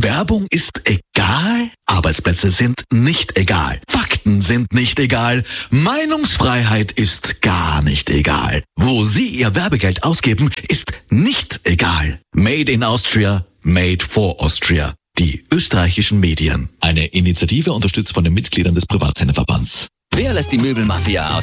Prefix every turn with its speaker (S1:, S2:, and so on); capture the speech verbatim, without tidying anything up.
S1: Werbung ist egal? Arbeitsplätze sind nicht egal. Fakten sind nicht egal. Meinungsfreiheit ist gar nicht egal. Wo Sie Ihr Werbegeld ausgeben, ist nicht egal. Made in Austria, made for Austria. Die österreichischen Medien. Eine Initiative unterstützt von den Mitgliedern des Privatsenderverbands.
S2: Wer lässt die Möbelmafia aus